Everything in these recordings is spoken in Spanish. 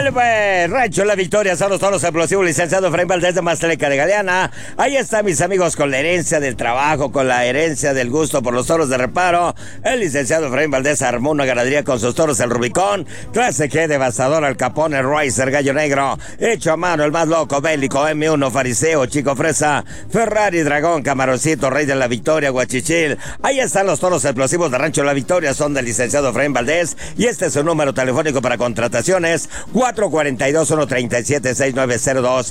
Sale pues, Rancho La Victoria, son los toros explosivos, licenciado Efraín Valdés de Maztleca de Galeana. Ahí están mis amigos con la herencia del trabajo, con la herencia del gusto por los toros de reparo. El licenciado Efraín Valdés armó una ganadería con sus toros el Rubicón, clase G, devastador, Al Capone, Riser, Gallo Negro, hecho a mano, el más loco, bélico, M1, Fariseo, Chico Fresa, Ferrari, Dragón, Camaroncito, Rey de la Victoria, Guachichil. Ahí están los toros explosivos de Rancho La Victoria, son del licenciado Efraín Valdés, y este es su número telefónico para contrataciones: 442-137-6902,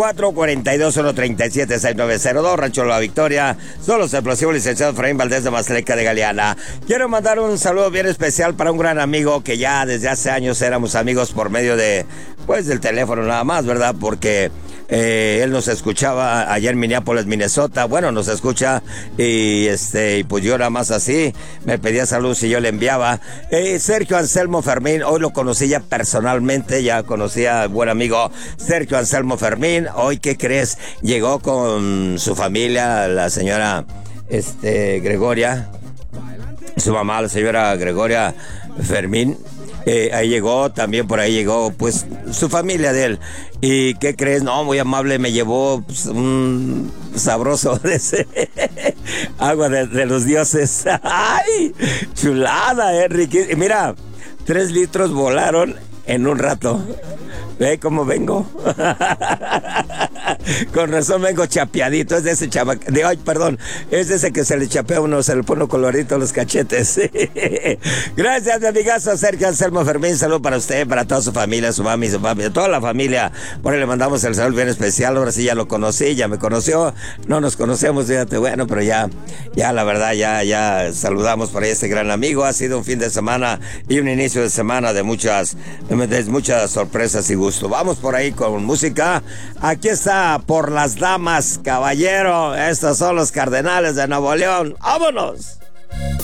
442-137-6902, Rancho La Victoria, son los explosivos, licenciado Efraín Valdés de Maztleca de Galeana. Quiero mandar un saludo bien especial para un gran amigo que ya desde hace años éramos amigos por medio de, pues, del teléfono nada más, ¿verdad? Porque él nos escuchaba allá en Minneapolis, Minnesota. Bueno, nos escucha y pues yo nada más así me pedía saludos y yo le enviaba. Sergio Anselmo Fermín, hoy lo conocí ya personalmente, ya conocía a buen amigo Sergio Anselmo Fermín. Hoy, ¿qué crees? Llegó con su familia, la señora Gregoria, su mamá, la señora Gregoria Fermín. Ahí llegó, también por ahí llegó pues su familia de él. ¿Y qué crees? No, muy amable, me llevó pues, un sabroso de ese agua de los dioses. ¡Ay! Chulada, Enrique. Y mira, 3 litros volaron en un rato. ¿Ve cómo vengo? Con razón vengo chapeadito. Es de ese es de ese que se le chapea uno, se le pone coloradito los cachetes. Gracias, mi amigazo Sergio Anselmo Fermín. Saludo para usted, para toda su familia, su mami, su papi, toda la familia. Por ahí le mandamos el saludo bien especial. Ahora sí ya lo conocí, ya me conoció. No nos conocemos, fíjate, bueno, pero ya la verdad, ya saludamos por ahí a este gran amigo. Ha sido un fin de semana y un inicio de semana de muchas sorpresas y gusto. Vamos por ahí con música. Aquí está Por las Damas, caballero. Estos son los Cardenales de Nuevo León. ¡Vámonos!